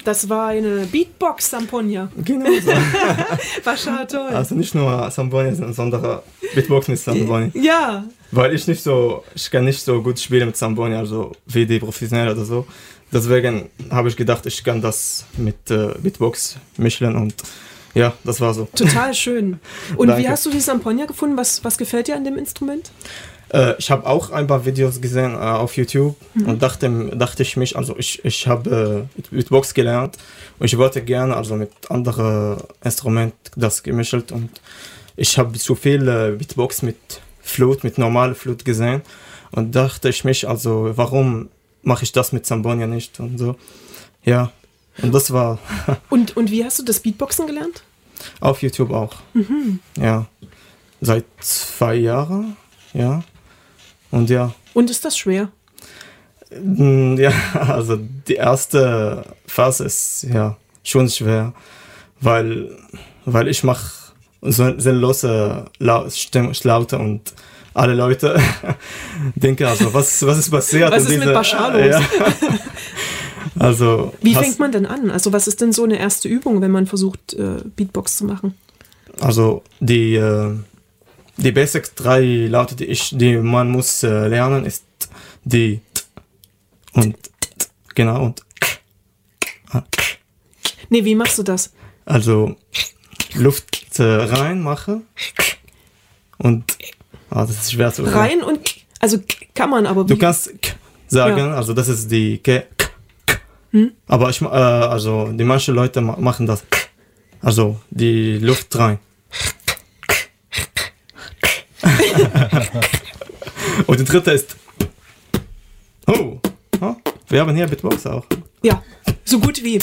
das war eine Beatbox-Samponia. Genau so. War schon toll. Also nicht nur Samponia, sondern Beatbox mit Samponia. Ja. Weil ich kann nicht so gut spielen mit Samponia, also wie die Professionellen oder so. Deswegen habe ich gedacht, ich kann das mit Beatbox mischen und ja, das war so. Total schön. Und Danke. wie hast du die Samponia gefunden? Was gefällt dir an dem Instrument? Ich habe auch ein paar Videos gesehen auf YouTube und dachte ich mich, also ich habe Beatbox gelernt und ich wollte gerne also mit anderen Instrumenten das gemischt und ich habe zu viel Beatbox mit normaler Flute gesehen und dachte ich mich, also warum mache ich das mit Samponia nicht und so. Ja, und das war... Und wie hast du das Beatboxen gelernt? Auf YouTube auch. Ja, seit 2 Jahren, ja. Und ja. Und ist das schwer? Ja, also die erste Phase ist ja schon schwer, weil ich mache so sinnlose Laute und alle Leute denken also, was ist passiert? Was ist mit Bashar los? Ja. Also, wie fängt man denn an? Also was ist denn so eine erste Übung, wenn man versucht, Beatbox zu machen? Also die Basic 3 Laute, die man muss lernen, ist die und genau und Nee, wie machst du das? also Luft rein mache und das ist schwer zu rein und also kann man aber wie? Du kannst sagen, also das ist die aber also die manche Leute machen das, also die Luft rein. Und die dritte ist wir haben hier Beatbox auch. Ja, so gut wie.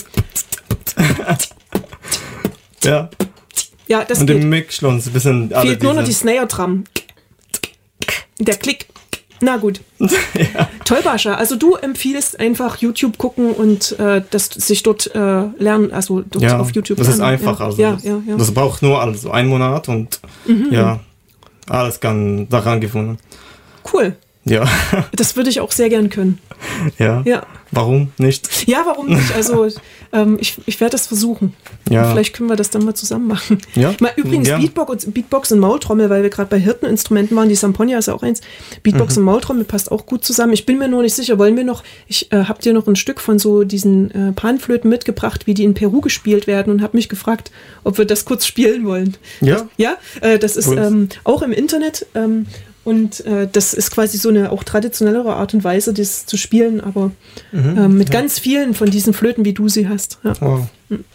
Ja. Ja, das und geht. im Mix schon ein bisschen fehlt nur noch die Snare dran. Der Klick. Na gut. Ja. Toll, Bascha. Also du empfiehlst einfach YouTube gucken und das sich dort lernen, also dort auf YouTube das lernen. ist einfach. Ja. Also Ja. das braucht nur also 1 Monat und ja, alles kann daran gefunden. Cool. Ja. Das würde ich auch sehr gern können. Ja. Warum nicht? Ja, warum nicht? Also ich werde das versuchen. Ja. Vielleicht können wir das dann mal zusammen machen. Ja. Mal übrigens Beatbox und Maultrommel, weil wir gerade bei Hirteninstrumenten waren, die Samponia ist ja auch eins. Beatbox und Maultrommel passt auch gut zusammen. Ich bin mir nur nicht sicher, wollen wir noch, ich habe dir noch ein Stück von so diesen Panflöten mitgebracht, wie die in Peru gespielt werden und habe mich gefragt, ob wir das kurz spielen wollen. Ja. Ja, das ist auch im Internet und das ist quasi so eine auch traditionellere Art und Weise, das zu spielen, aber mit ganz vielen von diesen Flöten, wie du sie hast. Ja. Wow.